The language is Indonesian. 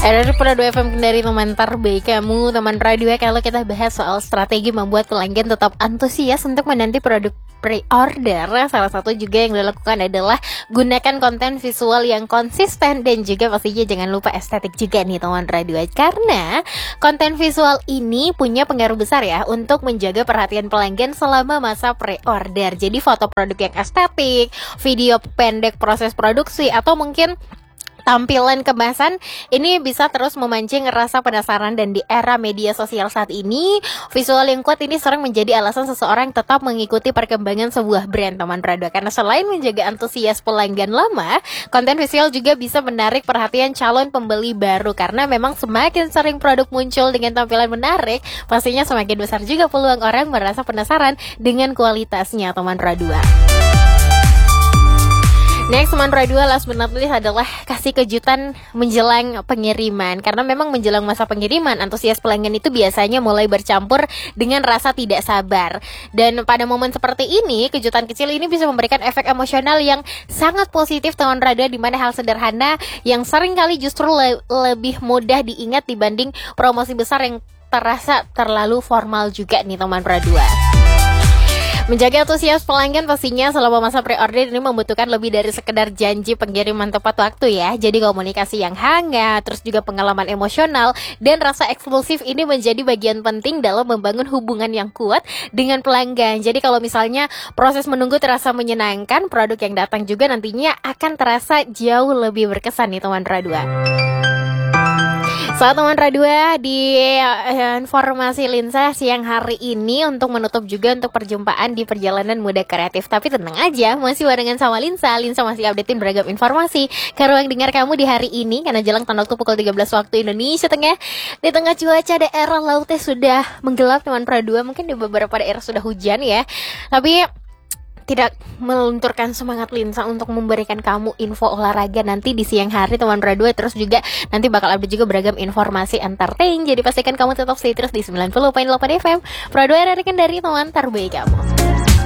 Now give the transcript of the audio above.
RRI Prado FM Kendari, teman terbaik kamu, teman radio. Kalau kita bahas soal strategi membuat pelanggan tetap antusias untuk menanti produk pre-order, salah satu juga yang dilakukan adalah gunakan konten visual yang konsisten dan juga pastinya jangan lupa estetik juga nih teman radio, karena konten visual ini punya pengaruh besar ya untuk menjaga perhatian pelanggan selama masa pre-order. Jadi foto produk yang estetik, video pendek proses produksi, atau mungkin tampilan kemasan ini bisa terus memancing rasa penasaran. Dan di era media sosial saat ini, visual yang kuat ini sering menjadi alasan seseorang tetap mengikuti perkembangan sebuah brand teman radio. Karena selain menjaga antusias pelanggan lama, konten visual juga bisa menarik perhatian calon pembeli baru. Karena memang semakin sering produk muncul dengan tampilan menarik, pastinya semakin besar juga peluang orang merasa penasaran dengan kualitasnya teman radio. Next, teman radio, last but not least adalah kasih kejutan menjelang pengiriman. Karena memang menjelang masa pengiriman, antusias pelanggan itu biasanya mulai bercampur dengan rasa tidak sabar. Dan pada momen seperti ini, kejutan kecil ini bisa memberikan efek emosional yang sangat positif teman radio, di mana hal sederhana yang sering kali justru lebih mudah diingat dibanding promosi besar yang terasa terlalu formal juga nih teman radio. Menjaga antusias pelanggan pastinya selama masa pre-order ini membutuhkan lebih dari sekedar janji pengiriman tepat waktu ya. Jadi komunikasi yang hangat, terus juga pengalaman emosional dan rasa eksklusif ini menjadi bagian penting dalam membangun hubungan yang kuat dengan pelanggan. Jadi kalau misalnya proses menunggu terasa menyenangkan, produk yang datang juga nantinya akan terasa jauh lebih berkesan nih teman radio. Saat teman radio di informasi Linsa siang hari ini untuk menutup juga untuk perjumpaan di perjalanan muda kreatif. Tapi tenang aja, masih barengan sama Linsa masih updatein beragam informasi ke ruang dengar kamu di hari ini. Karena jelang tanda waktu pukul 13 waktu Indonesia Tengah, di tengah cuaca daerah lautnya sudah menggelap teman radio. Mungkin di beberapa daerah sudah hujan ya, tapi tidak melunturkan semangat Linsa untuk memberikan kamu info olahraga nanti di siang hari teman radio. Terus juga nanti bakal update juga beragam informasi entertain. Jadi pastikan kamu tetap stay terus di 90.8 FM Prado RRI Kendari, teman terbaik kamu.